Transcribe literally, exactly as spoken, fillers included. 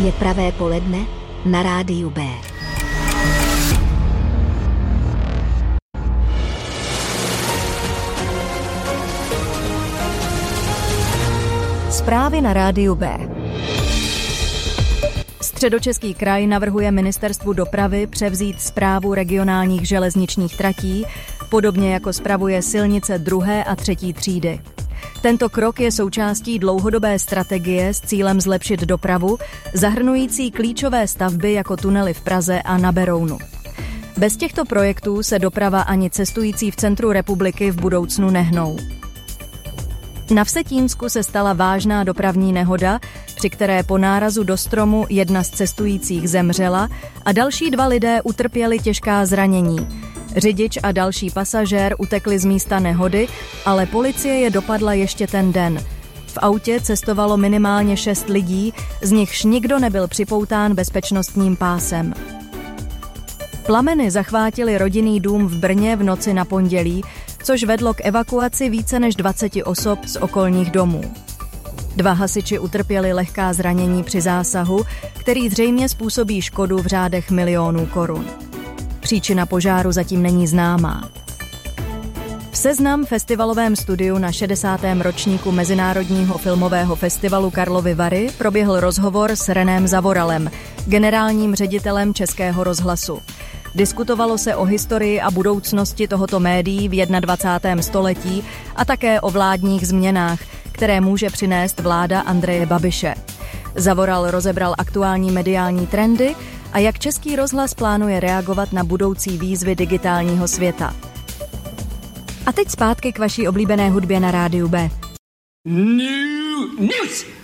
Je pravé poledne na rádiu B. Zprávy na rádiu B. Středočeský kraj navrhuje Ministerstvu dopravy převzít správu regionálních železničních tratí, podobně jako spravuje silnice druhé a třetí třídy. Tento krok je součástí dlouhodobé strategie s cílem zlepšit dopravu, zahrnující klíčové stavby jako tunely v Praze a na Berounu. Bez těchto projektů se doprava ani cestující v centru republiky v budoucnu nehnou. Na Vsetínsku se stala vážná dopravní nehoda, při které po nárazu do stromu jedna z cestujících zemřela a další dva lidé utrpěli těžká zranění. Řidič a další pasažér utekli z místa nehody, ale policie je dopadla ještě ten den. V autě cestovalo minimálně šest lidí, z nichž nikdo nebyl připoután bezpečnostním pásem. Plameny zachvátily rodinný dům v Brně v noci na pondělí, což vedlo k evakuaci více než dvaceti osob z okolních domů. Dva hasiči utrpěli lehká zranění při zásahu, který zřejmě způsobí škodu v řádech milionů korun. Příčina požáru zatím není známá. V Seznam festivalovém studiu na šedesátém ročníku Mezinárodního filmového festivalu Karlovy Vary proběhl rozhovor s Renem Zavoralem, generálním ředitelem Českého rozhlasu. Diskutovalo se o historii a budoucnosti tohoto médií v dvacátém prvním století a také o vládních změnách, které může přinést vláda Andreje Babiše. Zavoral rozebral aktuální mediální trendy a jak Český rozhlas plánuje reagovat na budoucí výzvy digitálního světa. A teď zpátky k vaší oblíbené hudbě na rádiu B. New news!